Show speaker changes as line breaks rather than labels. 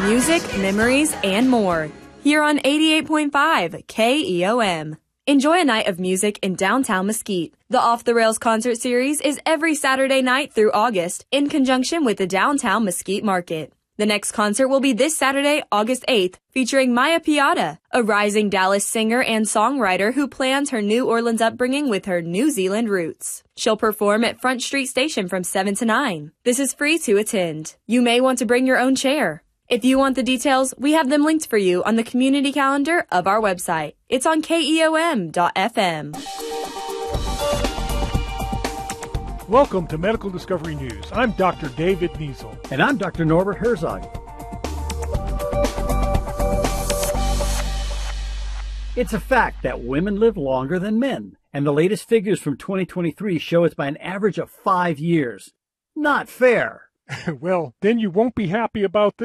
music, memories, and more. Here on 88.5 KEOM. Enjoy a night of music in downtown Mesquite. The Off the Rails concert series is every Saturday night through August in conjunction with the Downtown Mesquite Market. The next concert will be this Saturday, August 8th, featuring Maya Piata, a rising Dallas singer and songwriter who plans her New Orleans upbringing with her New Zealand roots. She'll perform at Front Street Station from 7 to 9. This is free to attend. You may want to bring your own chair. If you want the details, we have them linked for you on the community calendar of our website. It's on KEOM.FM.
Welcome to Medical Discovery News. I'm Dr. David Niesel.
And I'm Dr. Norbert Herzog. It's a fact that women live longer than men, and the latest figures from 2023 show it's by an average of 5 years. Not fair.
Well, then you won't be happy about this.